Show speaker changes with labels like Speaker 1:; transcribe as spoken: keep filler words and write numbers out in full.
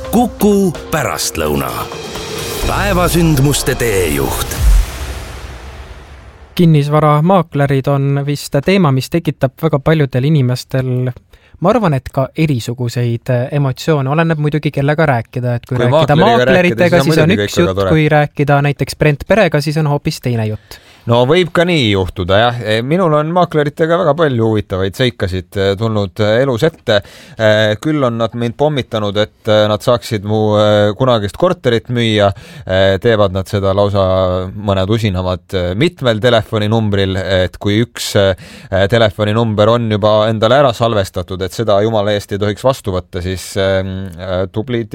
Speaker 1: Kuku pärastlõuna. Päevasündmuste teejuht.
Speaker 2: Kinnisvaramaaklerid on vist teema, mis tekitab väga paljudel inimestel, ma arvan, et ka erisuguseid emotsioone, oleneb muidugi kellega rääkida, et kui, kui rääkida maakleritega, siis on üks jutt, kui rääkida näiteks Brent Perega, siis on hoopis teine jutt.
Speaker 3: No võib ka nii juhtuda, jah. Minul on maakleritega väga palju huvitavaid seikasid tulnud elus ette. Küll on nad mind pommitanud, et nad saaksid mu kunagist korterit müüa. Teevad nad seda lausa mõned usinamad mitmel telefoninumbril, et kui üks telefoninumber on juba endale ära salvestatud, et seda jumala eest ei tohiks vastu võtta, siis tublid